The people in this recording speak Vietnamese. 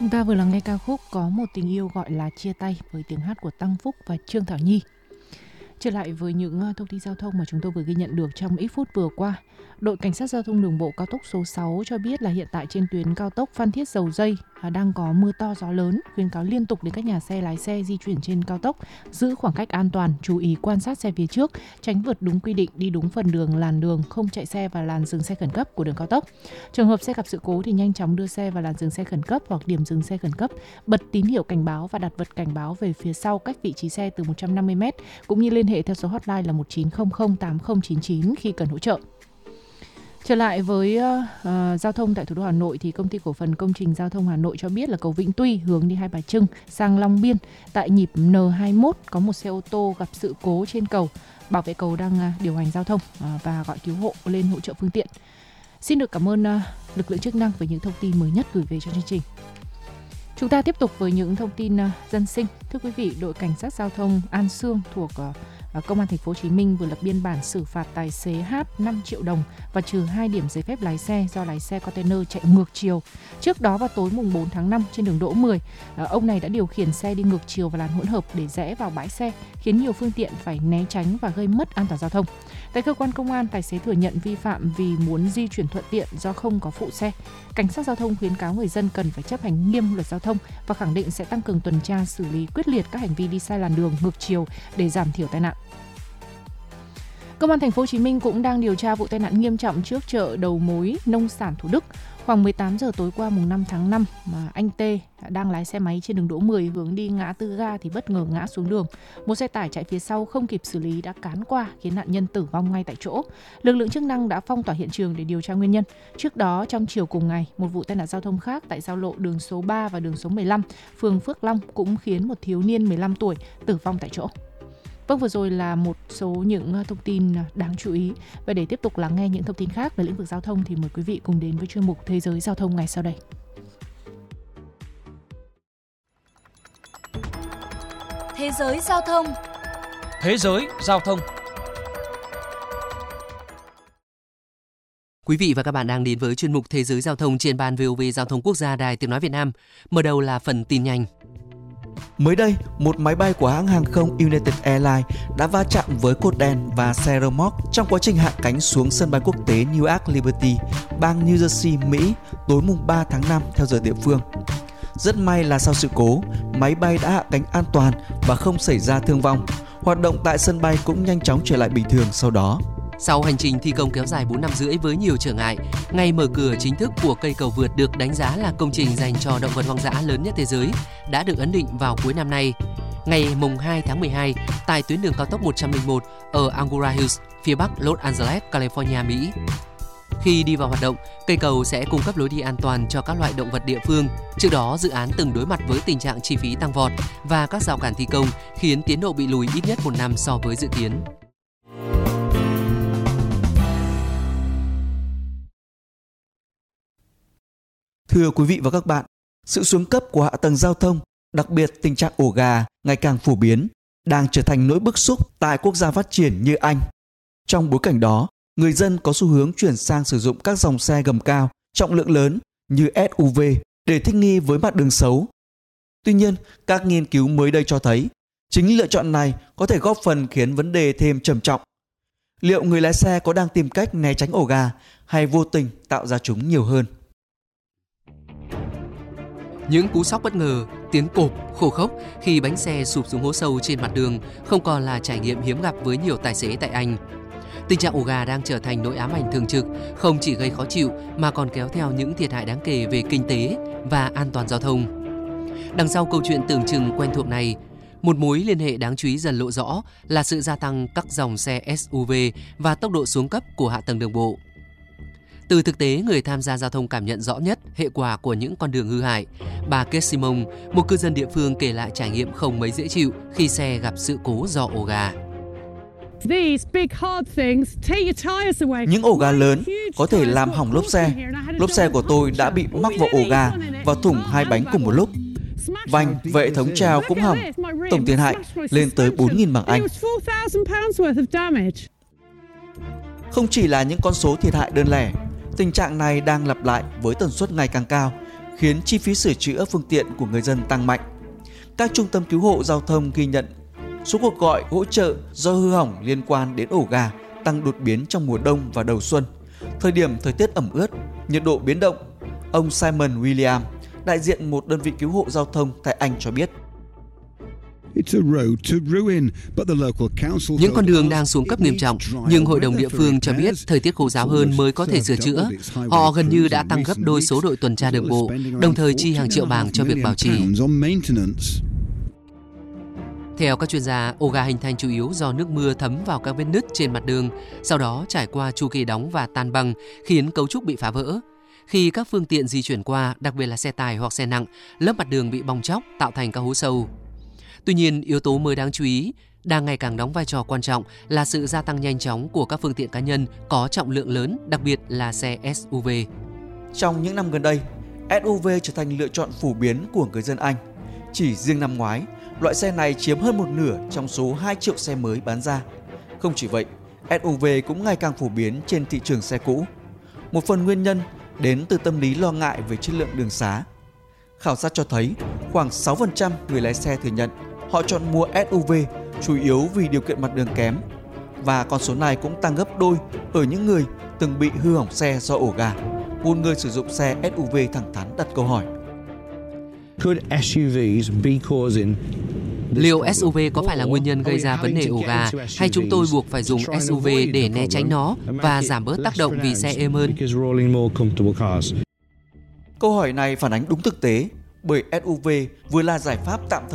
Chúng ta vừa lắng nghe ca khúc Có một tình yêu gọi là chia tay với tiếng hát của Tăng Phúc và Trương Thảo Nhi. Trở lại với những thông tin giao thông mà chúng tôi vừa ghi nhận được trong ít phút vừa qua. Đội Cảnh sát Giao thông Đường bộ cao tốc số 6 cho biết là hiện tại trên tuyến cao tốc Phan Thiết - Dầu Giây đang có mưa to gió lớn, khuyến cáo liên tục đến các nhà xe lái xe di chuyển trên cao tốc giữ khoảng cách an toàn, chú ý quan sát xe phía trước, tránh vượt đúng quy định, đi đúng phần đường, làn đường, không chạy xe vào làn dừng xe khẩn cấp của đường cao tốc. Trường hợp xe gặp sự cố thì nhanh chóng đưa xe vào làn dừng xe khẩn cấp hoặc điểm dừng xe khẩn cấp, bật tín hiệu cảnh báo và đặt vật cảnh báo về phía sau cách vị trí xe từ 150 m, cũng như liên hệ theo số hotline là 1900 8099 khi cần hỗ trợ. Trở lại với giao thông tại thủ đô Hà Nội thì Công ty Cổ phần Công trình Giao thông Hà Nội cho biết là cầu Vĩnh Tuy hướng đi Hai Bà Trưng sang Long Biên tại nhịp N21 có một xe ô tô gặp sự cố trên cầu. Bảo vệ cầu đang điều hành giao thông và gọi cứu hộ lên hỗ trợ phương tiện. Xin được cảm ơn lực lượng chức năng với những thông tin mới nhất gửi về cho chương trình. Chúng ta tiếp tục với những thông tin dân sinh. Thưa quý vị, đội Cảnh sát Giao thông An Sương thuộc Công an thành phố Hồ Chí Minh vừa lập biên bản xử phạt tài xế H 5 triệu đồng và trừ 2 điểm giấy phép lái xe do lái xe container chạy ngược chiều. Trước đó vào tối mùng 4 tháng 5 trên đường Đỗ 10, ông này đã điều khiển xe đi ngược chiều vào làn hỗn hợp để rẽ vào bãi xe, khiến nhiều phương tiện phải né tránh và gây mất an toàn giao thông. Tại cơ quan công an, tài xế thừa nhận vi phạm vì muốn di chuyển thuận tiện do không có phụ xe. Cảnh sát giao thông khuyến cáo người dân cần phải chấp hành nghiêm luật giao thông và khẳng định sẽ tăng cường tuần tra, xử lý quyết liệt các hành vi đi sai làn đường ngược chiều để giảm thiểu tai nạn. Công an thành phố Hồ Chí Minh cũng đang điều tra vụ tai nạn nghiêm trọng trước chợ đầu mối nông sản Thủ Đức. Khoảng 18 giờ tối qua mùng 5 tháng 5 mà anh T đang lái xe máy trên đường Đỗ 10 hướng đi ngã tư ga thì bất ngờ ngã xuống đường. Một xe tải chạy phía sau không kịp xử lý đã cán qua khiến nạn nhân tử vong ngay tại chỗ. Lực lượng chức năng đã phong tỏa hiện trường để điều tra nguyên nhân. Trước đó trong chiều cùng ngày, một vụ tai nạn giao thông khác tại giao lộ đường số 3 và đường số 15, phường Phước Long cũng khiến một thiếu niên 15 tuổi tử vong tại chỗ. Vâng, vừa rồi là một số những thông tin đáng chú ý. Và để tiếp tục lắng nghe những thông tin khác về lĩnh vực giao thông thì mời quý vị cùng đến với chuyên mục Thế giới Giao thông ngày sau đây. Thế giới Giao thông. Thế giới Giao thông. Quý vị và các bạn đang đến với chuyên mục Thế giới Giao thông trên ban VOV Giao thông Quốc gia Đài Tiếng nói Việt Nam. Mở đầu là phần tin nhanh. Mới đây, một máy bay của hãng hàng không United Airlines đã va chạm với cột đèn và xe rơ moóc trong quá trình hạ cánh xuống sân bay quốc tế Newark Liberty, bang New Jersey, Mỹ tối mùng 3 tháng 5 theo giờ địa phương. Rất may là sau sự cố, máy bay đã hạ cánh an toàn và không xảy ra thương vong. Hoạt động tại sân bay cũng nhanh chóng trở lại bình thường sau đó. Sau hành trình thi công kéo dài 4 năm rưỡi với nhiều trở ngại, ngày mở cửa chính thức của cây cầu vượt được đánh giá là công trình dành cho động vật hoang dã lớn nhất thế giới đã được ấn định vào cuối năm nay. Ngày mùng 2 tháng 12, tại tuyến đường cao tốc 101 ở Agoura Hills, phía bắc Los Angeles, California, Mỹ. Khi đi vào hoạt động, cây cầu sẽ cung cấp lối đi an toàn cho các loại động vật địa phương. Trước đó, dự án từng đối mặt với tình trạng chi phí tăng vọt và các rào cản thi công khiến tiến độ bị lùi ít nhất 1 năm so với dự kiến. Thưa quý vị và các bạn, sự xuống cấp của hạ tầng giao thông, đặc biệt tình trạng ổ gà ngày càng phổ biến, đang trở thành nỗi bức xúc tại quốc gia phát triển như Anh. Trong bối cảnh đó, người dân có xu hướng chuyển sang sử dụng các dòng xe gầm cao, trọng lượng lớn như SUV để thích nghi với mặt đường xấu. Tuy nhiên, các nghiên cứu mới đây cho thấy, chính lựa chọn này có thể góp phần khiến vấn đề thêm trầm trọng. Liệu người lái xe có đang tìm cách né tránh ổ gà hay vô tình tạo ra chúng nhiều hơn? Những cú sốc bất ngờ, tiếng cộp, khô khốc khi bánh xe sụp xuống hố sâu trên mặt đường không còn là trải nghiệm hiếm gặp với nhiều tài xế tại Anh. Tình trạng ổ gà đang trở thành nỗi ám ảnh thường trực, không chỉ gây khó chịu mà còn kéo theo những thiệt hại đáng kể về kinh tế và an toàn giao thông. Đằng sau câu chuyện tưởng chừng quen thuộc này, một mối liên hệ đáng chú ý dần lộ rõ là sự gia tăng các dòng xe SUV và tốc độ xuống cấp của hạ tầng đường bộ. Từ thực tế, người tham gia giao thông cảm nhận rõ nhất hệ quả của những con đường hư hại. Bà Kate Simon, một cư dân địa phương, kể lại trải nghiệm không mấy dễ chịu khi xe gặp sự cố do ổ gà. Những ổ gà lớn có thể làm hỏng lốp xe. Lốp xe của tôi đã bị mắc vào ổ gà và thủng hai bánh cùng một lúc. Vành và hệ thống treo cũng hỏng. Tổng thiệt hại lên tới 4.000 bảng Anh. Không chỉ là những con số thiệt hại đơn lẻ, tình trạng này đang lặp lại với tần suất ngày càng cao khiến chi phí sửa chữa phương tiện của người dân tăng mạnh. Các trung tâm cứu hộ giao thông ghi nhận số cuộc gọi hỗ trợ do hư hỏng liên quan đến ổ gà tăng đột biến trong mùa đông và đầu xuân, thời điểm thời tiết ẩm ướt, nhiệt độ biến động. Ông Simon William, đại diện một đơn vị cứu hộ giao thông tại Anh cho biết. Những con đường đang xuống cấp nghiêm trọng, nhưng hội đồng địa phương cho biết thời tiết khô ráo hơn mới có thể sửa chữa. Họ gần như đã tăng gấp đôi số đội tuần tra đường bộ, đồng thời chi hàng triệu bảng cho việc bảo trì. Theo các chuyên gia, ổ gà hình thành chủ yếu do nước mưa thấm vào các vết nứt trên mặt đường, sau đó trải qua chu kỳ đóng và tan băng, khiến cấu trúc bị phá vỡ. Khi các phương tiện di chuyển qua, đặc biệt là xe tải hoặc xe nặng, lớp mặt đường bị bong tróc, tạo thành các hố sâu. Tuy nhiên, yếu tố mới đáng chú ý đang ngày càng đóng vai trò quan trọng là sự gia tăng nhanh chóng của các phương tiện cá nhân có trọng lượng lớn, đặc biệt là xe SUV. Trong những năm gần đây, SUV trở thành lựa chọn phổ biến của người dân Anh. Chỉ riêng năm ngoái, loại xe này chiếm hơn một nửa trong số 2 triệu xe mới bán ra. Không chỉ vậy, SUV cũng ngày càng phổ biến trên thị trường xe cũ. Một phần nguyên nhân đến từ tâm lý lo ngại về chất lượng đường xá. Khảo sát cho thấy khoảng 6% người lái xe thừa nhận họ chọn mua SUV chủ yếu vì điều kiện mặt đường kém. Và con số này cũng tăng gấp đôi ở những người từng bị hư hỏng xe do ổ gà. Một người sử dụng xe SUV thẳng thắn đặt câu hỏi. Liệu SUV có phải là nguyên nhân gây ra vấn đề ổ gà, hay chúng tôi buộc phải dùng SUV để né tránh nó và giảm bớt tác động vì xe êm hơn? Câu hỏi này phản ánh đúng thực tế, bởi SUV vừa là giải pháp tạm thời